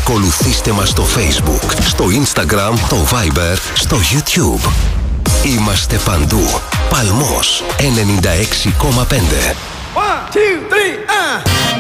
Ακολουθήστε μας στο Facebook, στο Instagram, το Viber, στο YouTube. Είμαστε παντού. Παλμός 96,5. 1, 2, 3,